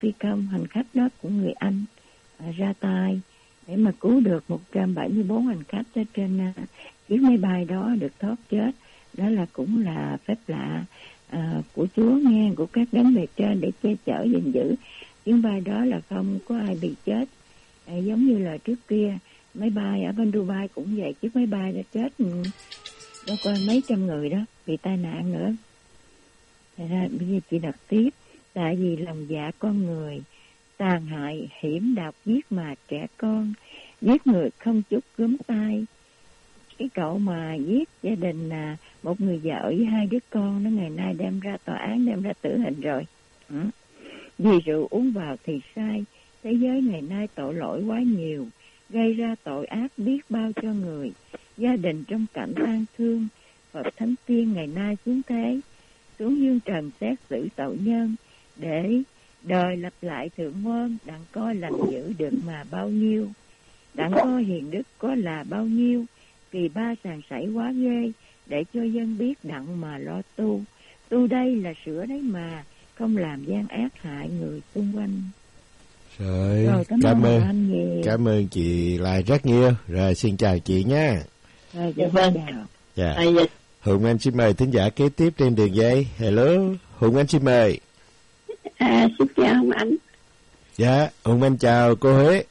phi công hành khách đó của người Anh ra tay để mà cứu được 174 hành khách ở trên chiếc máy bay đó được thoát chết. Đó là cũng là phép lạ của Chúa nghe, của các đấng bề trên để che chở gìn giữ chuyến bay đó là không có ai bị chết. Giống như là trước kia máy bay ở bên Dubai cũng vậy, chiếc máy bay đã chết đâu có mấy trăm người đó bị tai nạn nữa. Thật ra bây giờ chị đọc tiếp, tại vì lòng dạ con người tàn hại hiểm độc giết mà trẻ con, giết người không chút gớm tay. Cái cậu mà giết gia đình một người vợ với 2 đứa con, nó ngày nay đem ra tòa án, đem ra tử hình rồi. Vì rượu uống vào thì sai. Thế giới ngày nay tội lỗi quá nhiều, gây ra tội ác biết bao cho người. Gia đình trong cảnh tang thương, Phật Thánh Tiên ngày nay xuống thế, xuống dương trần xét xử tội nhân, để đời lặp lại thượng nguồn, đặng coi lành dữ được mà bao nhiêu, đặng coi hiền đức có là bao nhiêu. Kỳ ba sàn sảy quá ghê, để cho dân biết đặng mà lo tu. Tu đây là sửa đấy mà, không làm gian ác hại người xung quanh. Rồi, cảm ơn chị Lai rất nhiều. Rồi, xin chào chị nha. Rồi, vâng. Chào. Dạ. Hùng Anh xin mời thính giả kế tiếp trên đường dây. Hello, Hùng Anh xin mời. Xin chào Hùng Anh. Dạ, Hùng Anh chào cô Huế.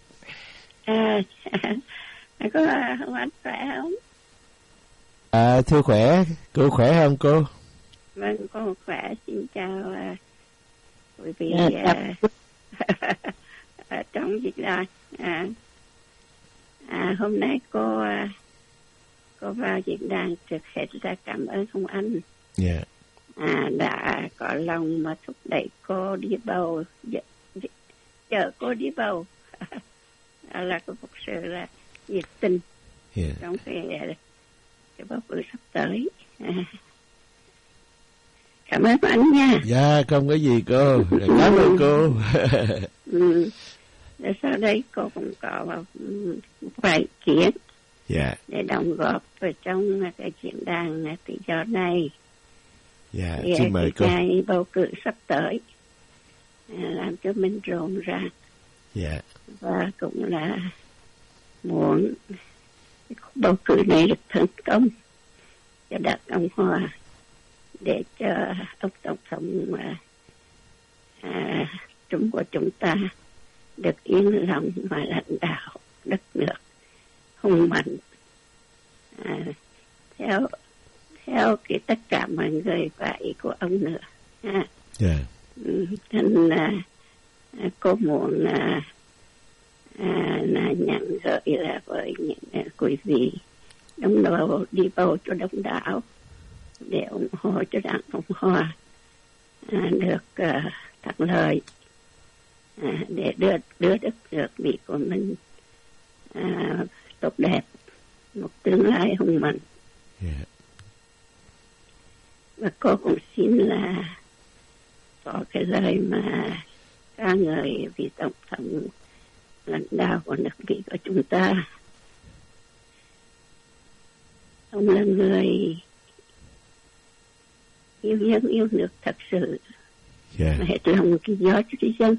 Có Hùng Anh khỏe không? Thưa khỏe, cô khỏe không cô? Vâng, cô khỏe. Xin chào quý vị trong dịch đàn. Hôm nay cô vào diễn đàn trước hết là cảm ơn Hùng Anh. Yeah. Đã có lòng mà thúc đẩy cô đi bầu, chở cô đi bầu. Là có một sự là nhiệt tình trong cái bầu cử sắp tới. Cảm ơn anh nha. Dạ, không có gì cô. Cảm ơn cô. Để sau đây cô cũng có vài kiến để đóng góp vào trong cái diễn đàn tự do này. Dạ, xin mời cô. Ngày bầu cử sắp tới làm cho mình rộn ràng. Dạ. Và cũng là muốn bầu cử này được thành công cho Đảng Cộng Hòa, để cho ông tổng thống Trung của chúng ta được yên lòng mà lãnh đạo đất nước hùng mạnh theo cái tất cả mọi người và ý của ông nữa. Nên là cô muốn là nhận gửi là với những quý vị đông đảo đi bầu cho đông đảo để ủng hộ cho Đảng Cộng Hòa được thắng lợi, để đưa đất nước Mỹ của mình tốt đẹp, một tương lai hùng mạnh. Và cô cũng xin là có cái lời mà ca ngợi vị tổng thống lãnh đạo của nước Mỹ của chúng ta. Ông là người yêu dân yêu nước thật sự, mà hết lòng cái gió cho dân.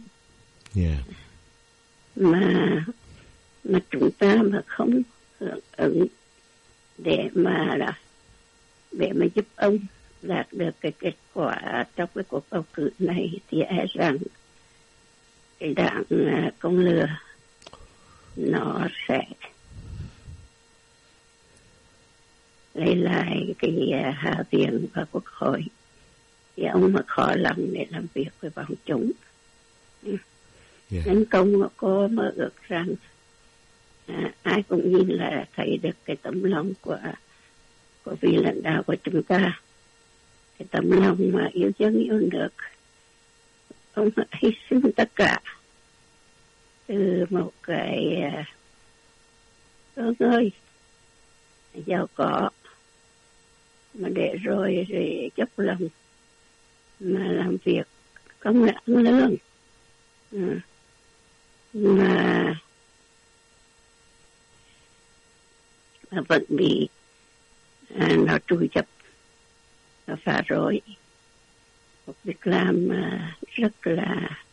Mà chúng ta mà không hưởng ứng để mà giúp ông đạt được cái kết quả trong cái cuộc bầu cử này, thì e rằng cái đảng Công lừa nó sẽ lấy lại cái Hạ viện và Quốc hội, thì ông mà khó lòng để làm việc với bọn chúng. Nên công của cô mà ước rằng ai cũng nhìn là thấy được cái tấm lòng của vị lãnh đạo của chúng ta, cái tấm lòng mà yêu dân yêu nước. Ông hy sinh tất cả từ một cái người giàu có mà để rồi chấp lòng mà làm việc không là ăn lương, mà vẫn bị nó trùi chập và phá rối, một việc làm rất là